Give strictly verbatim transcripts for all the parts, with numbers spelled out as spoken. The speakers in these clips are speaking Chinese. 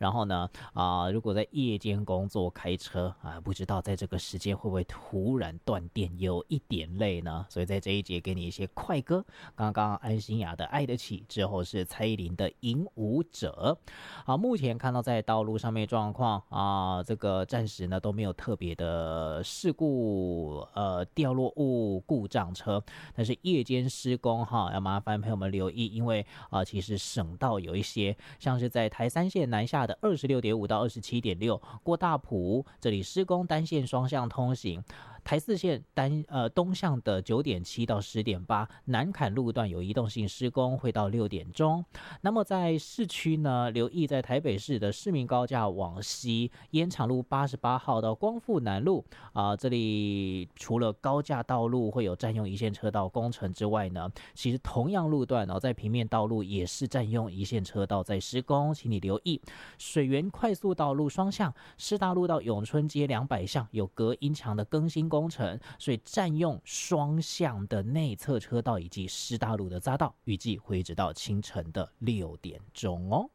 然后呢啊、呃，如果在夜间工作开车啊、呃，不知道在这个时间会不会突然断电，有一点累呢？所以在这一节给你一些快歌，刚刚安心雅的《爱得起》，之后是蔡依林的《影舞者》。好，目前看到在道路上面状况啊、呃，这个暂时呢都没有特别的事故，呃，掉落物、故障车，但是夜间施工哈，要麻烦朋友们留意，因为啊、呃，其实省道有一些，像是在台三线南下的二十六点五到二十七点六，过大埔这里施工单线双向通行。台四线单呃东向的九点七到十点八，南坎路段有移动性施工，会到六点钟。那么在市区呢，留意在台北市的市民高架往西，烟厂路八十八号到光复南路啊、呃，这里除了高架道路会有占用一线车道工程之外呢，其实同样路段哦，在平面道路也是占用一线车道在施工，请你留意。水源快速道路双向，师大路到永春街两百巷有隔音墙的更新工程，所以占用双向的内侧车道以及师大路的匝道，预计会一直到清晨的六点钟哦。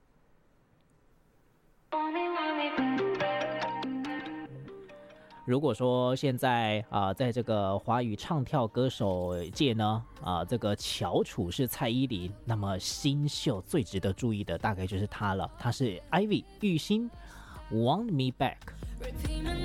如果说现在啊、呃，在这个华语唱跳歌手界呢，啊、呃，这个翘楚是蔡依林，那么新秀最值得注意的大概就是她了，她是 Ivy 玉兴 ，Want Me Back。